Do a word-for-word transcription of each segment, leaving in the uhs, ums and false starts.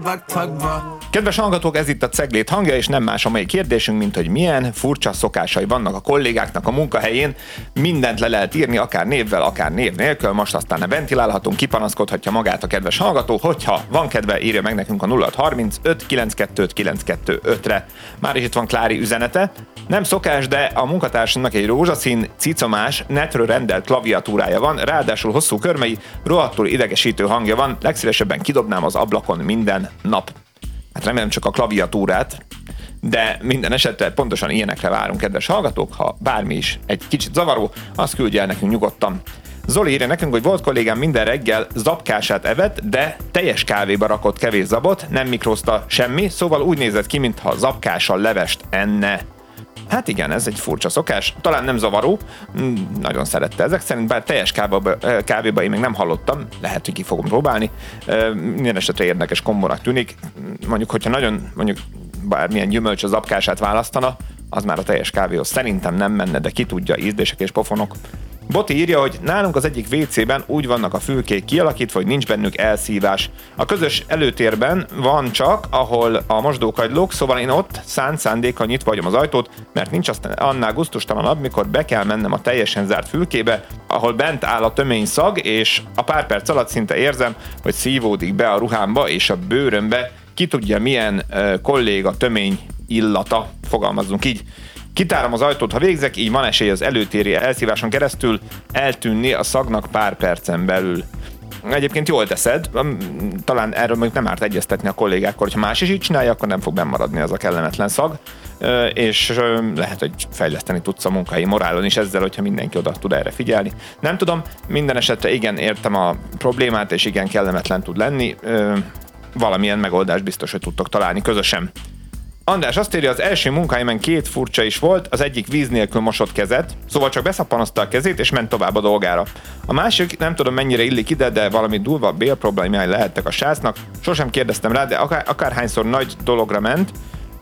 Kedves hallgatók, ez itt a Cegléd hangja, és nem más a mai kérdésünk, mint hogy milyen furcsa szokásai vannak a kollégáknak a munkahelyén. Mindent le lehet írni, akár névvel, akár név nélkül, most aztán ne ventilálhatunk, kipanaszkodhatja magát a kedves hallgató, hogyha van kedve, írja meg nekünk a nulla hat harmincöt kilencvenkettő kilencszázhuszonötre. Már is itt van Klári üzenete. Nem szokás, de a munkatársunknak egy rózsaszín, cicomás, netről rendelt klaviatúrája van, ráadásul hosszú körmei, rohadtul idegesítő hangja van, legszívesebben kidobnám az ablakon minden nap. Hát remélem csak a klaviatúrát, de minden esetre pontosan ilyenekre várunk, kedves hallgatók, ha bármi is egy kicsit zavaró, azt küldje el nekünk nyugodtan. Zoli írja nekünk, hogy volt kollégám minden reggel zapkását evett, de teljes kávéba rakott kevés zabot, nem mikrózta semmi, szóval úgy nézett ki, mintha zapkással levest enne. Hát igen, ez egy furcsa szokás, talán nem zavaró, nagyon szerette ezek szerint, bár teljes kávéba, kávéba én még nem hallottam, lehet, hogy ki fogom próbálni. Minden esetre érdekes kombónak tűnik, mondjuk, hogyha nagyon, mondjuk bármilyen gyümölcs az apkását választana, az már a teljes kávéhoz szerintem nem menne, de ki tudja, ízdések és pofonok. Boti írja, hogy nálunk az egyik vécében úgy vannak a fülkék kialakítva, hogy nincs bennük elszívás. A közös előtérben van csak, ahol a mosdókagylók, szóval én ott szánt szándékkal nyitva hagyom az ajtót, mert nincs aztán annál gusztustalanabb, mikor be kell mennem a teljesen zárt fülkébe, ahol bent áll a tömény szag, és a pár perc alatt szinte érzem, hogy szívódik be a ruhámba és a bőrömbe, ki tudja milyen uh, kolléga tömény illata, fogalmazzunk így. Kitárom az ajtót, ha végzek, így van esély az előtéri elszíváson keresztül eltűnni a szagnak pár percen belül. Egyébként jól teszed, talán erről még nem árt egyeztetni a kollégákkal, hogyha más is így csinálja, akkor nem fog bennmaradni az a kellemetlen szag, és lehet, hogy fejleszteni tudsz a munkahelyi morálon is ezzel, hogyha mindenki oda tud erre figyelni. Nem tudom, minden esetre igen, értem a problémát, és igen, kellemetlen tud lenni, valamilyen megoldást biztos, hogy tudtok találni közösen. András azt írja, az első munkahelyemen két furcsa is volt, az egyik víz nélkül mosott kezet, szóval csak beszappanozta a kezét és ment tovább a dolgára. A másik, nem tudom mennyire illik ide, de valami durva bélproblémái lehettek a sásznak, sosem kérdeztem rá, de akár, akárhányszor nagy dologra ment,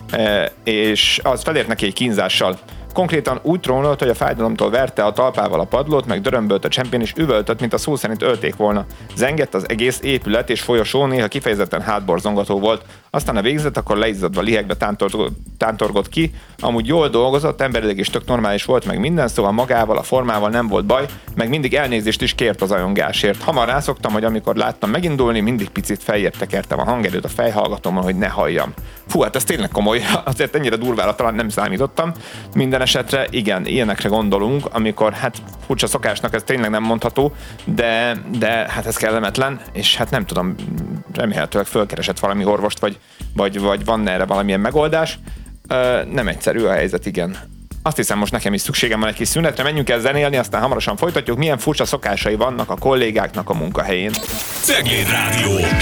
és az felért neki egy kínzással. Konkrétan úgy trónolt, hogy a fájdalomtól verte a talpával a padlót, meg dörömbölt a csempén, és üvöltött, mint a szó szerint ölték volna. Zengett az egész épület és folyosó, néha kifejezetten hátborzongató volt. Aztán a végzett, akkor leizzadva lihegve tántorgott, tántorgott ki. Amúgy jól dolgozott, emberileg is tök normális volt, meg minden, szóval magával, a formával nem volt baj, meg mindig elnézést is kért az ajongásért. Hamar rászoktam, hogy amikor láttam megindulni, mindig picit feljebb tekertem a hangerőt a fejhallgatómon, hogy ne halljam. Fú, hát ez tényleg komoly, azért ennyire durvára talán nem számítottam. Minden esetre igen, ilyenekre gondolunk, amikor hát furcsa szokásnak ez tényleg nem mondható, de, de hát ez kellemetlen, és hát nem tudom, remélhetőleg fölkeresett valami orvost, vagy, vagy, vagy van erre valamilyen megoldás. Nem egyszerű a helyzet, igen. Azt hiszem, most nekem is szükségem van egy kis szünetre, menjünk el zenélni, aztán hamarosan folytatjuk, milyen furcsa szokásai vannak a kollégáknak a munkahelyén. Cegléd Rádió.